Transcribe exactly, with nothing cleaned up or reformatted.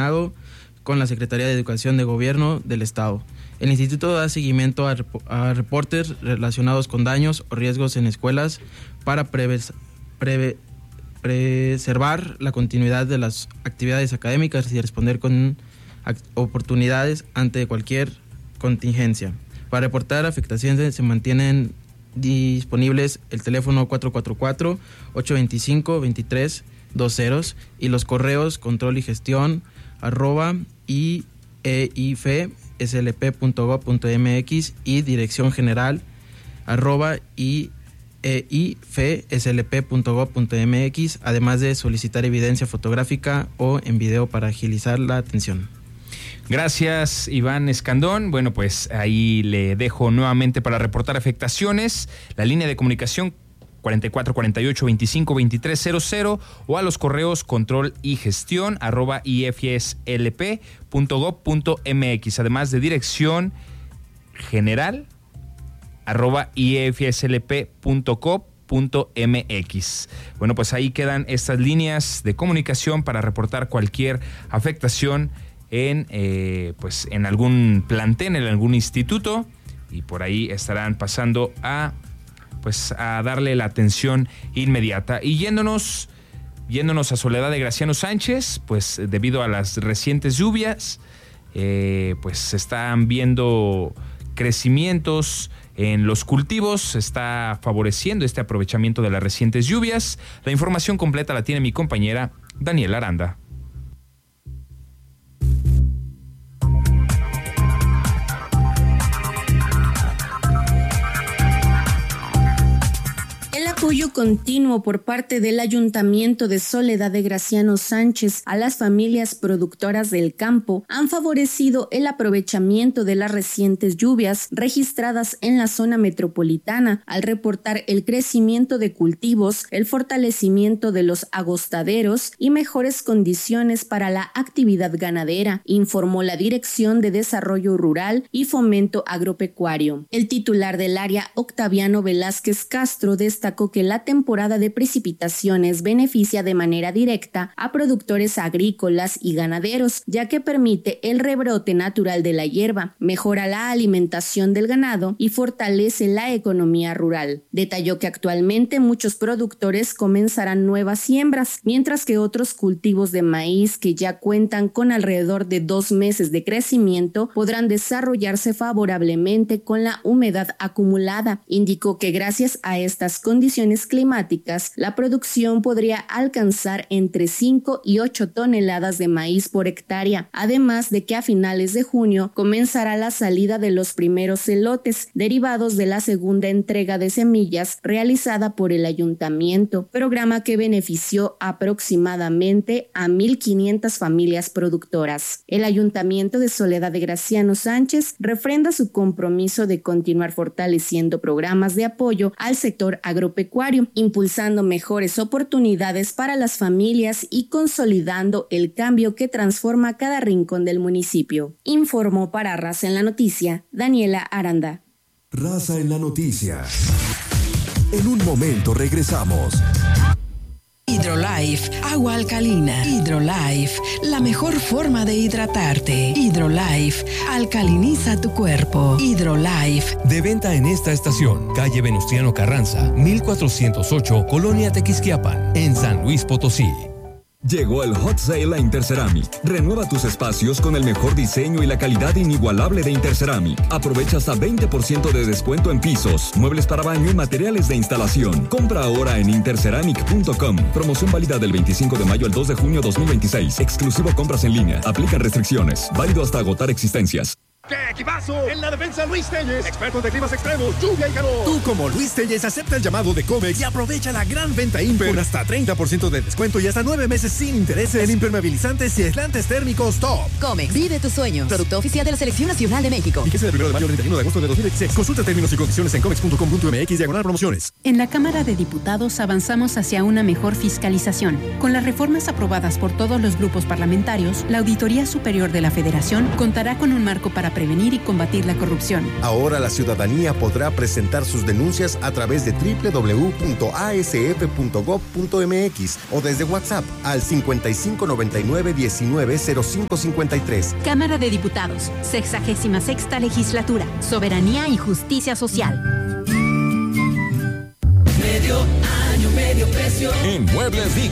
coordinado con la Secretaría de Educación de Gobierno del Estado. El instituto da seguimiento a, rep- a reportes relacionados con daños o riesgos en escuelas para preves- preve- preservar la continuidad de las actividades académicas y responder con ac- oportunidades ante cualquier contingencia. Para reportar afectaciones se mantienen disponibles el teléfono cuatro cuatro cuatro, ocho dos cinco, dos tres dos cero y los correos control y gestión arroba i e i f s l p punto gob punto m x y dirección general arroba i e i f s l p punto gob punto m x, además de solicitar evidencia fotográfica o en video para agilizar la atención. Gracias, Iván Escandón. Bueno, pues ahí le dejo nuevamente para reportar afectaciones la línea de comunicación cuarenta y cuatro cuarenta y ocho veinticinco veintitrés cero cero o a los correos control y gestión arroba i f s l p punto gob punto m x, además de dirección general arroba i f s l p punto gob punto m x. Bueno, pues ahí quedan estas líneas de comunicación para reportar cualquier afectación en eh, pues en algún plantel, en algún instituto, y por ahí estarán pasando a pues a darle la atención inmediata. Y yéndonos, yéndonos a Soledad de Graciano Sánchez, pues debido a las recientes lluvias, eh, pues se están viendo crecimientos en los cultivos, se está favoreciendo este aprovechamiento de las recientes lluvias. La información completa la tiene mi compañera Daniela Aranda. Apoyo continuo por parte del Ayuntamiento de Soledad de Graciano Sánchez a las familias productoras del campo han favorecido el aprovechamiento de las recientes lluvias registradas en la zona metropolitana al reportar el crecimiento de cultivos, el fortalecimiento de los agostaderos y mejores condiciones para la actividad ganadera, informó la Dirección de Desarrollo Rural y Fomento Agropecuario. El titular del área, Octaviano Velázquez Castro, destacó que la temporada de precipitaciones beneficia de manera directa a productores agrícolas y ganaderos, ya que permite el rebrote natural de la hierba, mejora la alimentación del ganado y fortalece la economía rural. Detalló que actualmente muchos productores comenzarán nuevas siembras, mientras que otros cultivos de maíz que ya cuentan con alrededor de dos meses de crecimiento podrán desarrollarse favorablemente con la humedad acumulada. Indicó que gracias a estas condiciones climáticas, la producción podría alcanzar entre cinco y ocho toneladas de maíz por hectárea, además de que a finales de junio comenzará la salida de los primeros elotes derivados de la segunda entrega de semillas realizada por el ayuntamiento, programa que benefició aproximadamente a mil quinientas familias productoras. El Ayuntamiento de Soledad de Graciano Sánchez refrenda su compromiso de continuar fortaleciendo programas de apoyo al sector agropecuario, impulsando mejores oportunidades para las familias y consolidando el cambio que transforma cada rincón del municipio. Informó para Raza en la Noticia, Daniela Aranda. Raza en la Noticia. En un momento regresamos. Hidrolife, agua alcalina. Hidrolife, la mejor forma de hidratarte. Hidrolife, alcaliniza tu cuerpo. Hidrolife. De venta en esta estación, calle Venustiano Carranza, mil cuatrocientos ocho, Colonia Tequisquiapan, en San Luis Potosí. Llegó el Hot Sale a Interceramic. Renueva tus espacios con el mejor diseño y la calidad inigualable de Interceramic. Aprovecha hasta veinte por ciento de descuento en pisos, muebles para baño y materiales de instalación. Compra ahora en interceramic punto com. Promoción válida del veinticinco de mayo al dos de junio dos mil veintiséis. Exclusivo compras en línea. Aplican restricciones. Válido hasta agotar existencias. ¡Qué equipazo! En la defensa, Luis Telles, expertos de climas extremos, lluvia y calor. Tú, como Luis Telles, acepta el llamado de Comex y aprovecha la gran venta Imper con hasta treinta por ciento de descuento y hasta nueve meses sin intereses en impermeabilizantes y aislantes térmicos top. Comex, vive tus sueños. Producto oficial de la Selección Nacional de México. Fíjese del primero de mayo al treinta y uno de agosto de dos mil veintiséis. Consulta términos y condiciones en comex punto com punto m x diagonal promociones. En la Cámara de Diputados avanzamos hacia una mejor fiscalización. Con las reformas aprobadas por todos los grupos parlamentarios, la Auditoría Superior de la Federación contará con un marco para prevenir prevenir y combatir la corrupción. Ahora la ciudadanía podrá presentar sus denuncias a través de doble u doble u doble u punto a s f punto gob punto m x o desde WhatsApp al cincuenta y cinco noventa y nueve diecinueve cero cinco cincuenta y tres. Cámara de Diputados, sexagésima sexta legislatura, soberanía y justicia social. Medio año, medio precio. En Muebles Vico